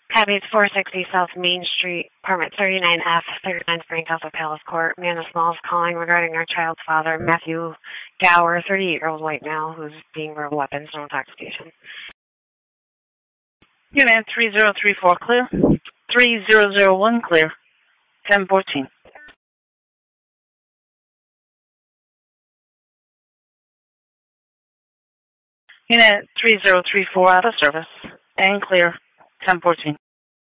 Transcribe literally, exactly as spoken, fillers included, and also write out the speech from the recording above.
Copy, it's four sixty South Main Street, apartment thirty-nine F, thirty-nine Springcastle Palace Court. Amanda Smalls calling regarding our child's father, Matthew Gower, thirty-eight-year-old white male who's being verbal weapons, no intoxication. Unit three zero three four clear. three zero zero one clear. ten fourteen. Unit three zero three four out of service and clear. ten fourteen.